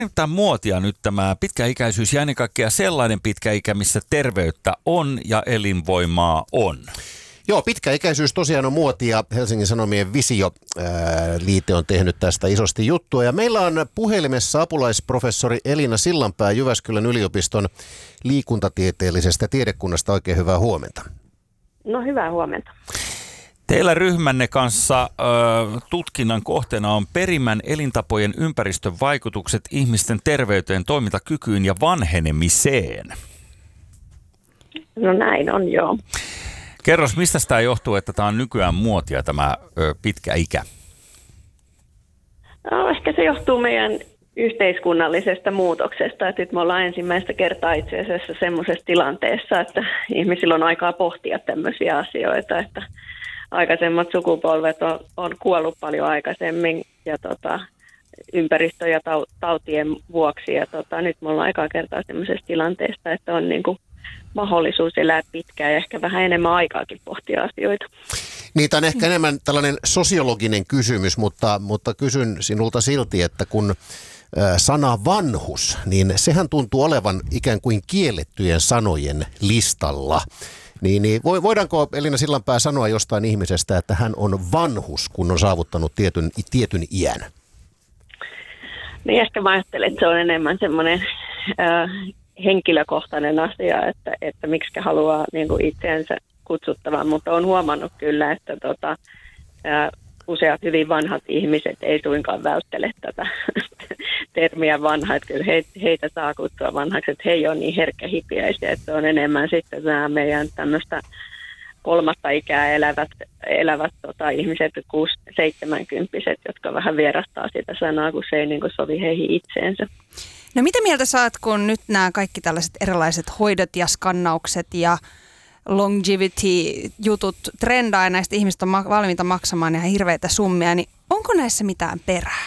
Tämä muotia nyt tämä pitkäikäisyys ja ennen kaikkea sellainen pitkäikä, missä terveyttä on ja elinvoimaa on. Joo, pitkäikäisyys tosiaan on muotia. Helsingin Sanomien Visio-liite on tehnyt tästä isosti juttua. Ja meillä on puhelimessa apulaisprofessori Elina Sillanpää Jyväskylän yliopiston liikuntatieteellisestä tiedekunnasta. Oikein hyvää huomenta. No, hyvää huomenta. Teillä ryhmänne kanssa tutkinnan kohteena on perimän elintapojen ympäristön vaikutukset ihmisten terveyteen, toimintakykyyn ja vanhenemiseen. No näin on, joo. Kerros, mistä tämä johtuu, että tämä on nykyään muotia, tämä pitkä ikä? No, ehkä se johtuu meidän yhteiskunnallisesta muutoksesta. Että nyt me ollaan ensimmäistä kertaa itse asiassa semmoisessa tilanteessa, että ihmisillä on aikaa pohtia tämmöisiä asioita, että aikaisemmat sukupolvet on kuollut paljon aikaisemmin ja ympäristö- ja tautien vuoksi. Ja nyt me ollaan aikaa kertaa semmoisessa tilanteessa, että on niin kuin mahdollisuus elää pitkään ja ehkä vähän enemmän aikaakin pohtia asioita. Niitä on ehkä enemmän tällainen sosiologinen kysymys, mutta kysyn sinulta silti, että kun sana vanhus, niin sehän tuntuu olevan ikään kuin kiellettyjen sanojen listalla. Niin voidaanko Elina Sillanpää sanoa jostain ihmisestä, että hän on vanhus, kun on saavuttanut tietyn iän? Niin ehkä mä ajattelen, että se on enemmän semmoinen henkilökohtainen asia, että miksi haluaa niin kuin itseänsä kutsuttavan, mutta olen huomannut kyllä, että useat hyvin vanhat ihmiset ei suinkaan välttele tätä termiä vanha, että kyllä heitä saa kutsua vanhaksi, että he ei ole niin herkkähipiäisiä, että se on enemmän sitten nämä meidän tämmöistä kolmatta ikää elävät ihmiset, 6-70-kymppiset, jotka vähän vierastaa sitä sanaa, kun se ei niin kuin sovi heihin itseensä. No mitä mieltä saat, kun nyt nämä kaikki tällaiset erilaiset hoidot ja skannaukset ja longevity-jutut trendaa ja näistä ihmistä on valmiita maksamaan ihan hirveitä summia, niin onko näissä mitään perää?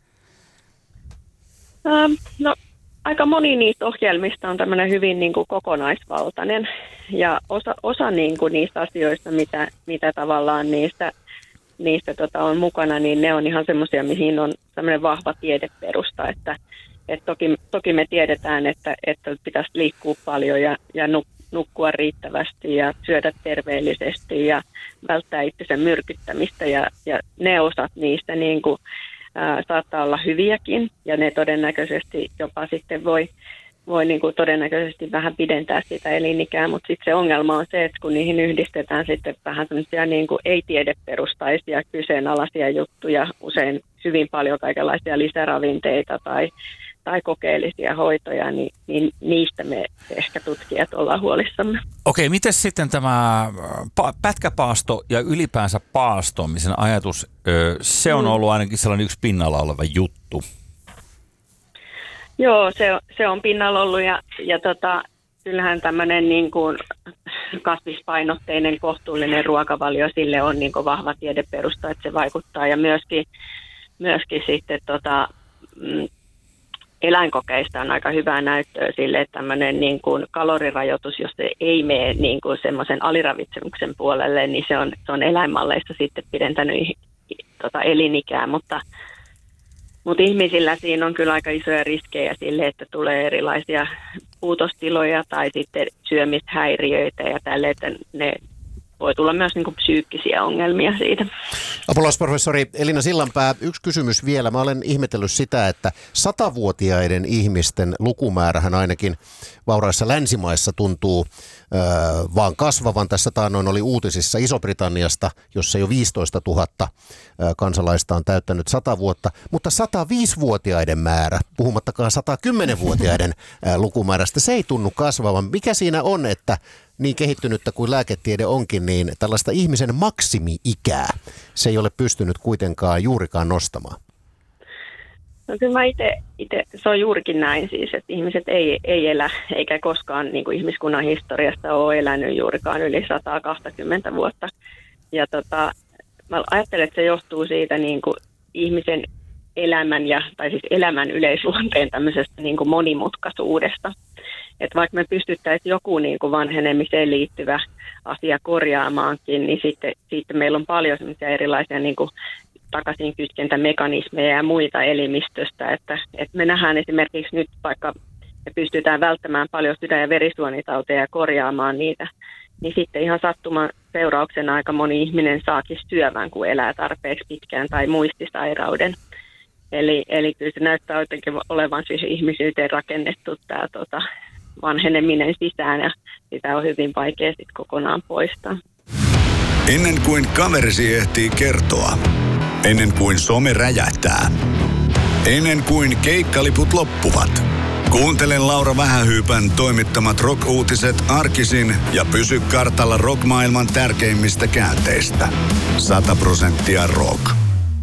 No aika moni niistä ohjelmista on tämmöinen hyvin niin kuin kokonaisvaltainen ja osa niin kuin niistä asioista, mitä tavallaan niistä on mukana, niin ne on ihan semmoisia, mihin on tämmöinen vahva tiedeperusta, että toki me tiedetään, että pitäisi liikkua paljon ja nukkua riittävästi ja syödä terveellisesti ja välttää itsensä myrkyttämistä ja ne osat niistä niin kuin, saattaa olla hyviäkin ja ne todennäköisesti jopa sitten voi niin kuin todennäköisesti vähän pidentää sitä elinikää, mutta sitten se ongelma on se, että kun niihin yhdistetään sitten vähän sellaisia niin kuin ei-tiedeperustaisia kyseenalaisia juttuja, usein hyvin paljon kaikenlaisia lisäravinteita tai kokeellisia hoitoja, niin niistä me ehkä tutkijat ollaan huolissamme. Okei, miten sitten tämä pätkäpaasto ja ylipäänsä paastomisen ajatus, se on ollut ainakin sellainen yksi pinnalla oleva juttu. Joo, se on pinnalla ollut ja kyllähän tämmöinen niin kuin kasvispainotteinen kohtuullinen ruokavalio, sille on niin kuin vahva tiedeperusta, että se vaikuttaa ja myöskin sitten eläinkokeista on aika hyvää näyttöä sille, että tämmöinen niin kuin kalorirajoitus, jos se ei mene niin kuin semmoisen aliravitsemuksen puolelle, niin se on eläinmalleissa sitten pidentänyt elinikää, mutta ihmisillä siinä on kyllä aika isoja riskejä sille, että tulee erilaisia puutostiloja tai sitten syömishäiriöitä ja tälle, että ne voi tulla myös niin kuin psyykkisiä ongelmia siitä. Apulaisprofessori Elina Sillanpää, yksi kysymys vielä. Mä olen ihmetellyt sitä, että 100-vuotiaiden ihmisten lukumäärähän ainakin vauraissa länsimaissa tuntuu vaan kasvavan. Tässä taannoin oli uutisissa Iso-Britanniasta, jossa jo 15 000 kansalaista on täyttänyt 100 vuotta, mutta 105-vuotiaiden määrä, puhumattakaan 110-vuotiaiden lukumäärästä, se ei tunnu kasvavan. Mikä siinä on, että niin kehittynyttä kuin lääketiede onkin, niin tällaista ihmisen maksimi-ikää se ei ole pystynyt kuitenkaan juurikaan nostamaan? No kyllä mä itse se on juurikin näin siis, että ihmiset ei elä, eikä koskaan niin kuin ihmiskunnan historiasta ole elänyt juurikaan yli 120 vuotta. Ja mä ajattelen, että se johtuu siitä niin kuin ihmisen elämän yleisluonteen tämmöisestä niin kuin monimutkaisuudesta. Että vaikka me pystyttäisiin joku niin kuin vanhenemiseen liittyvä asia korjaamaankin, niin sitten meillä on paljon semmoisia erilaisia niin kuin takaisin kytkentämekanismeja ja muita elimistöstä, että me nähdään esimerkiksi nyt vaikka me pystytään välttämään paljon sydän- ja verisuonitauteja ja korjaamaan niitä, niin sitten ihan sattuman seurauksena aika moni ihminen saakin syövän, kun elää tarpeeksi pitkään tai muistisairauden. Eli kyllä se näyttää jotenkin olevan siis ihmisyyteen rakennettu tämä vanheneminen sisään ja sitä on hyvin vaikea sitten kokonaan poistaa. Ennen kuin kaverisi ehtii kertoa. Ennen kuin some räjähtää. Ennen kuin keikkaliput loppuvat. Kuuntele Laura Vähähyypän toimittamat rock-uutiset arkisin ja pysy kartalla rock-maailman tärkeimmistä käänteistä. 100% rock.